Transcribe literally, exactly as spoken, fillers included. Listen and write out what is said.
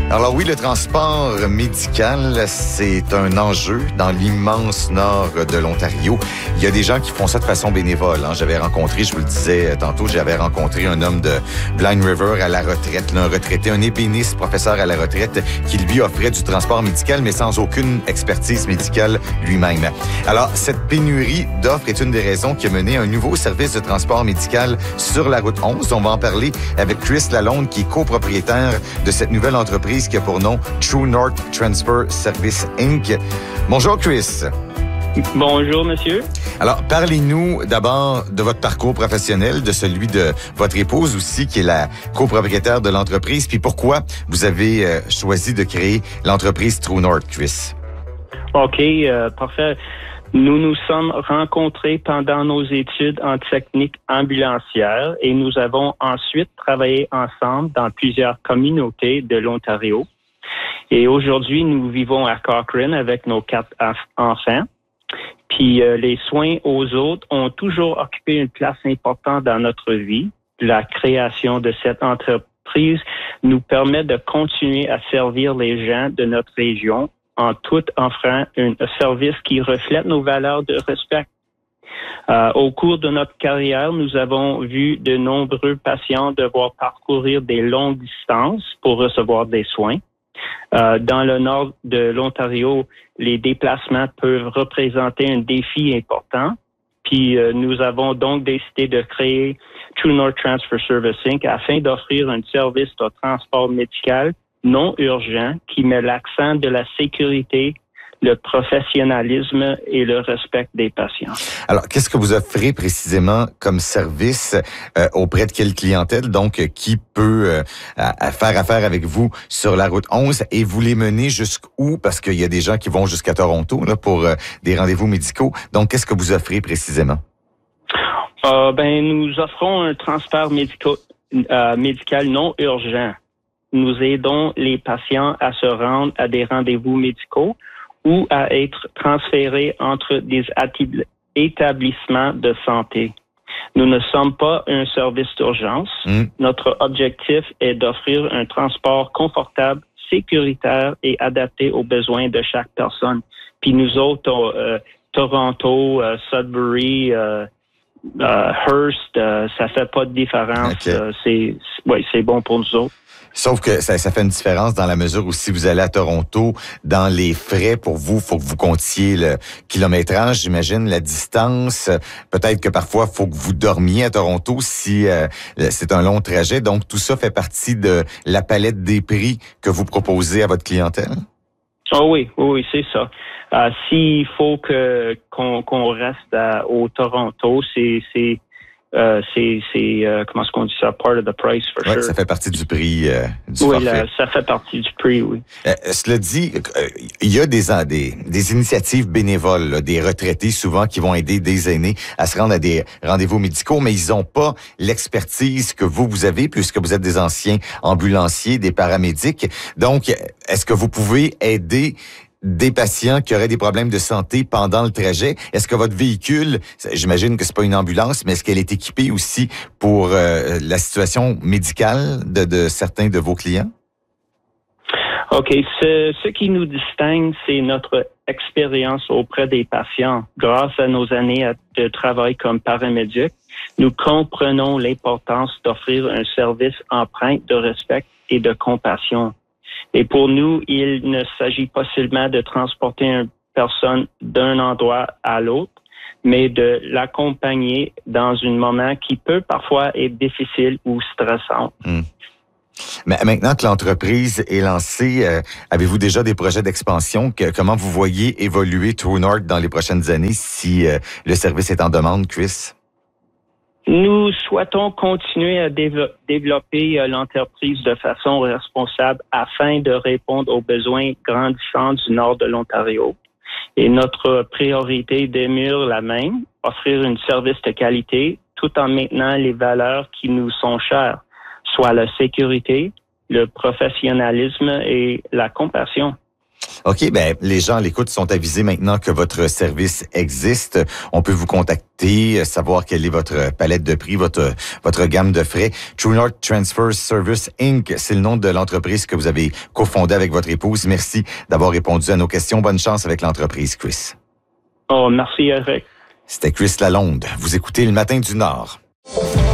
Alors oui, le transport médical, c'est un enjeu dans l'immense nord de l'Ontario. Il y a des gens qui font ça de façon bénévole. Hein. J'avais rencontré, je vous le disais tantôt, j'avais rencontré un homme de Blind River à la retraite, là, un retraité, un ébéniste, professeur à la retraite, qui lui offrait du transport médical, mais sans aucune expertise médicale lui-même. Alors, cette pénurie d'offres est une des raisons qui a mené un nouveau service de transport médical sur la route onze. On va en parler avec Chris Lalonde, qui est copropriétaire de cette nouvelle entreprise qui a pour nom True North Transfer Service Incorporated. Bonjour, Chris. Bonjour, monsieur. Alors, parlez-nous d'abord de votre parcours professionnel, de celui de votre épouse aussi, qui est la copropriétaire de l'entreprise, puis pourquoi vous avez euh, choisi de créer l'entreprise True North, Chris. OK, euh, parfait. Nous nous sommes rencontrés pendant nos études en technique ambulancière et nous avons ensuite travaillé ensemble dans plusieurs communautés de l'Ontario. Et aujourd'hui, nous vivons à Cochrane avec nos quatre enfants. Puis euh, les soins aux autres ont toujours occupé une place importante dans notre vie. La création de cette entreprise nous permet de continuer à servir les gens de notre région en tout offrant un service qui reflète nos valeurs de respect. Euh, au cours de notre carrière, nous avons vu de nombreux patients devoir parcourir des longues distances pour recevoir des soins. Euh, dans le nord de l'Ontario, les déplacements peuvent représenter un défi important. Puis euh, nous avons donc décidé de créer True North Transfer Service Incorporated afin d'offrir un service de transport médical non urgent qui met l'accent de la sécurité, le professionnalisme et le respect des patients. Alors, qu'est-ce que vous offrez précisément comme service euh, auprès de quelle clientèle, donc, qui peut euh, à faire affaire avec vous sur la route onze et vous les menez jusqu'où? Parce qu'il y a des gens qui vont jusqu'à Toronto là, pour euh, des rendez-vous médicaux. Donc, qu'est-ce que vous offrez précisément? Euh, ben, nous offrons un transport médico, euh, médical non urgent. Nous aidons les patients à se rendre à des rendez-vous médicaux ou à être transférés entre des établissements de santé. Nous ne sommes pas un service d'urgence. Mmh. Notre objectif est d'offrir un transport confortable, sécuritaire et adapté aux besoins de chaque personne. Puis nous autres, euh, Toronto, euh, Sudbury, euh, euh, Hearst, euh, ça fait pas de différence. Okay. Euh, c'est, ouais, c'est bon pour nous autres. Sauf que ça, ça fait une différence dans la mesure où si vous allez à Toronto, dans les frais pour vous, faut que vous comptiez le kilométrage, j'imagine, la distance. Peut-être que parfois, faut que vous dormiez à Toronto si euh, c'est un long trajet. Donc, tout ça fait partie de la palette des prix que vous proposez à votre clientèle? Oh oui, oui, c'est ça. Euh, s'il faut que qu'on, qu'on reste à, au Toronto, c'est... c'est Euh, c'est, c'est euh, comment est-ce qu'on dit ça? Part of the price, for ouais, sure. Ça fait partie du prix euh, du oui, forfait. Oui, ça fait partie du prix, oui. Euh, cela dit, euh, il y a des, des, des initiatives bénévoles, là, des retraités souvent qui vont aider des aînés à se rendre à des rendez-vous médicaux, mais ils n'ont pas l'expertise que vous, vous avez, puisque vous êtes des anciens ambulanciers, des paramédics. Donc, est-ce que vous pouvez aider des patients qui auraient des problèmes de santé pendant le trajet? Est-ce que votre véhicule, j'imagine que c'est pas une ambulance, mais est-ce qu'elle est équipée aussi pour euh, la situation médicale de, de certains de vos clients? OK. Ce, ce qui nous distingue, c'est notre expérience auprès des patients. Grâce à nos années de travail comme paramédic, nous comprenons l'importance d'offrir un service empreint de respect et de compassion. Et pour nous, il ne s'agit pas seulement de transporter une personne d'un endroit à l'autre, mais de l'accompagner dans un moment qui peut parfois être difficile ou stressant. Mmh. Mais maintenant que l'entreprise est lancée, euh, avez-vous déjà des projets d'expansion? Que, comment vous voyez évoluer True North dans les prochaines années si euh, le service est en demande, Chris? Nous souhaitons continuer à dév- développer euh, l'entreprise de façon responsable afin de répondre aux besoins grandissants du nord de l'Ontario. Et notre priorité demeure la même, offrir un service de qualité tout en maintenant les valeurs qui nous sont chères, soit la sécurité, le professionnalisme et la compassion. OK, ben les gens à l'écoute sont avisés maintenant que votre service existe. On peut vous contacter, savoir quelle est votre palette de prix, votre votre gamme de frais. True North Transfer Service Incorporated, c'est le nom de l'entreprise que vous avez cofondée avec votre épouse. Merci d'avoir répondu à nos questions. Bonne chance avec l'entreprise, Chris. Oh, merci, Eric. C'était Chris Lalonde. Vous écoutez Le Matin du Nord.